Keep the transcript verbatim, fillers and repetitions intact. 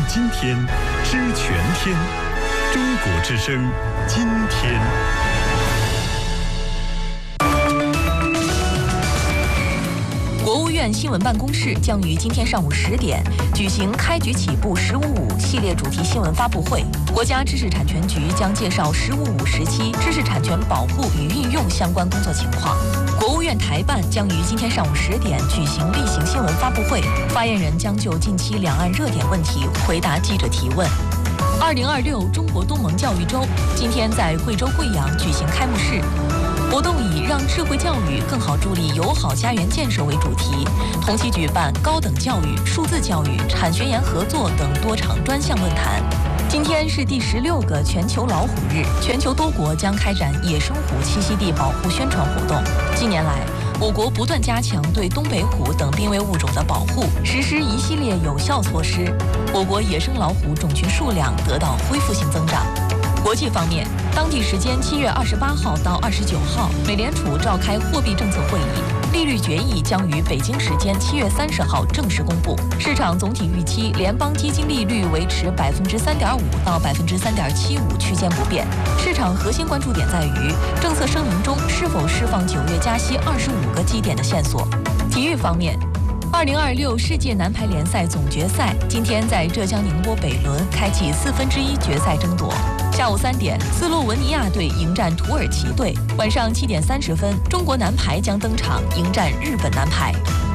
今天，知全天。中国之声，今天。 国务院新闻办公室将于今天上午十点举行开局起步“十五五”系列主题新闻发布会。国家知识产权局将介绍“十五五”时期知识产权保护与运用相关工作情况。国务院台办将于今天上午十点举行例行新闻发布会，发言人将就近期两岸热点问题回答记者提问。二零二六中国东盟教育周今天在贵州贵阳举行开幕式。活动以让智慧教育更好助力友好家园建设为主题，同期举办高等教育、数字教育、产学研合作等多场专项论坛。今天是第十六个全球老虎日，全球多国将开展野生虎栖息地保护宣传活动。近年来，我国不断加强对东北虎等濒危物种的保护，实施一系列有效措施，我国野生老虎种群数量得到恢复性增长。国际方面，当地时间七月二十八号到二十九号，美联储召开货币政策会议，利率决议将于北京时间七月三十号正式公布。市场总体预期联邦基金利率维持百分之三点五到百分之三点七五区间不变。市场核心关注点在于政策声明中是否释放九月加息二十五个基点的线索。体育方面，二零二六世界男排联赛总决赛今天在浙江宁波北仑开启四分之一决赛争夺。下午三点，斯洛文尼亚队迎战土耳其队。晚上七点三十分，中国男排将登场迎战日本男排。